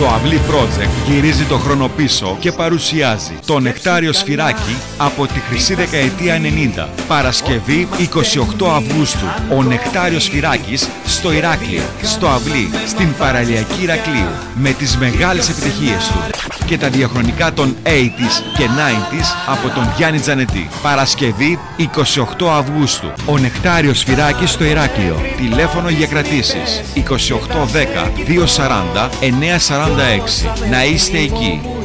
Το Αυλή Project γυρίζει το χρόνο πίσω και παρουσιάζει το Νεκτάριο Σφυράκι από τη χρυσή δεκαετία 90. Παρασκευή 28 Αυγούστου. Ο Νεκτάριος Σφυράκης στο Ηράκλειο, στο Αυλή, στην παραλιακή Ηρακλείου, με τις μεγάλες επιτυχίες του και τα διαχρονικά των 80s και 90s από τον Γιάννη Τζανετή. Παρασκευή 28 Αυγούστου. Ο Νεκτάριος Σφυράκης στο Ηράκλειο. Τηλέφωνο για κρατήσεις 2810 240 946. Να είστε εκεί.